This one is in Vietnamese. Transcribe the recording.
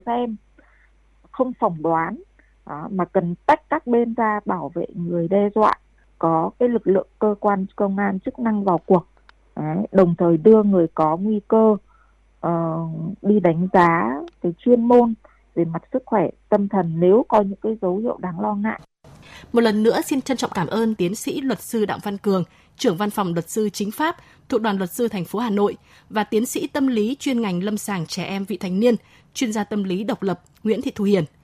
xem, không phỏng đoán, mà cần tách các bên ra bảo vệ người đe dọa, có cái lực lượng cơ quan công an chức năng vào cuộc. Đấy, đồng thời đưa người có nguy cơ đi đánh giá cái chuyên môn về mặt sức khỏe tâm thần nếu có những cái dấu hiệu đáng lo ngại. Một lần nữa xin trân trọng cảm ơn tiến sĩ luật sư Đặng Văn Cường, trưởng văn phòng luật sư chính pháp thuộc Đoàn luật sư thành phố Hà Nội và tiến sĩ tâm lý chuyên ngành lâm sàng trẻ em vị thành niên, chuyên gia tâm lý độc lập Nguyễn Thị Thu Hiền.